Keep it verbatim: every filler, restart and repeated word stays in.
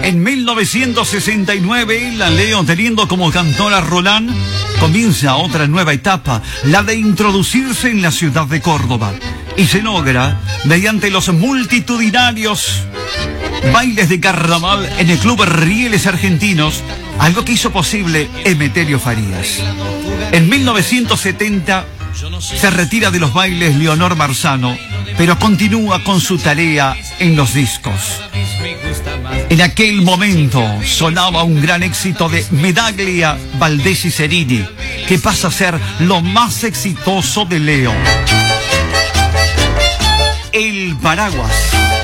En mil novecientos sesenta y nueve, la Leo, teniendo como cantor a Roland, comienza otra nueva etapa, la de introducirse en la ciudad de Córdoba. Y se logra mediante los multitudinarios bailes de carnaval en el Club Rieles Argentinos, algo que hizo posible Emeterio Farías. En mil novecientos setenta se retira de los bailes Leonor Marzano, pero continúa con su tarea en los discos. En aquel momento sonaba un gran éxito de Medaglia, Valdés y Cerini, que pasa a ser lo más exitoso de Leo. El Paraguas.